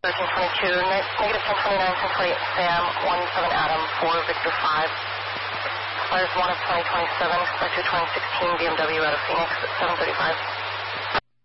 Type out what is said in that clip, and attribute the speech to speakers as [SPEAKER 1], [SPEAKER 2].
[SPEAKER 1] 1322, negative 1029, 1028 Sam, 17 Adam, 4 Victor 5. Flight 1 of 2027, flight 2 2016 BMW out of Phoenix at 7:35.